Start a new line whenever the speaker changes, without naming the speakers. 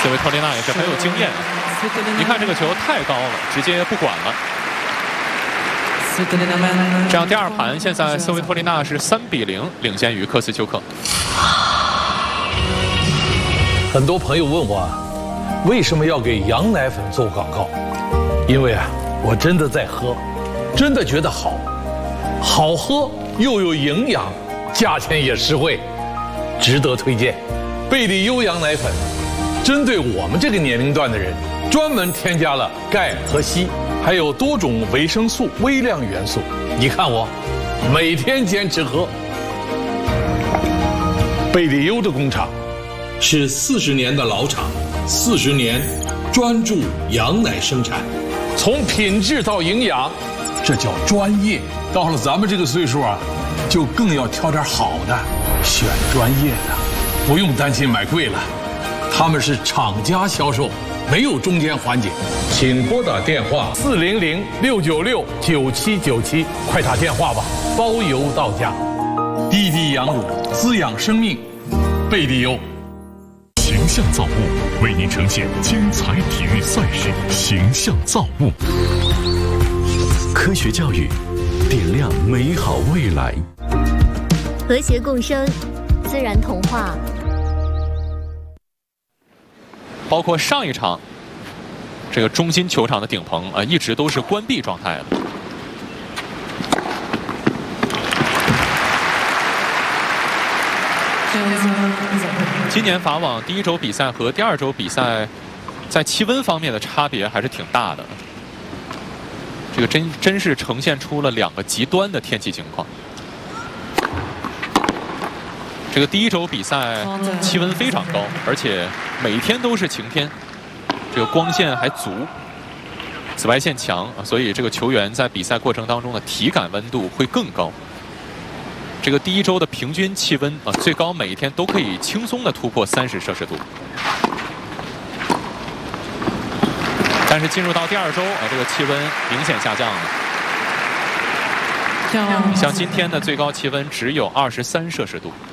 斯维托利娜也是很有经验啊！一看这个球太高了，直接不管了。这样第二盘，现在斯维托利娜是3比0领先于科斯丘克。
很多朋友问我，为什么要给羊奶粉做广告？因为啊，我真的在喝，真的觉得好，好喝又有营养，价钱也实惠，值得推荐。贝里优羊奶粉，针对我们这个年龄段的人，专门添加了钙和硒，还有多种维生素、微量元素。你看我，每天坚持喝。贝里优的工厂是40年的老厂，40年专注羊奶生产，从品质到营养，这叫专业。到了咱们这个岁数啊，就更要挑点好的，选专业的，不用担心买贵了。他们是厂家销售，没有中间环节。请拨打电话400-696-9797，快打电话吧，包邮到家。滴滴羊乳滋养生命，贝利优。
形象造物为您呈现精彩体育赛事。形象造物，科学教育，点亮美好未来。
和谐共生，自然童话。
包括上一场，这个中心球场的顶棚一直都是关闭状态的。今年法网第1周比赛和第2周比赛，在气温方面的差别还是挺大的。这个真是呈现出了2个极端的天气情况。这个第1周比赛气温非常高，而且每天都是晴天，这个光线还足，紫外线强，所以这个球员在比赛过程当中的体感温度会更高。这个第1周的平均气温最高每一天都可以轻松的突破30摄氏度。但是进入到第2周这个气温明显下降了。像今天的最高气温只有23摄氏度。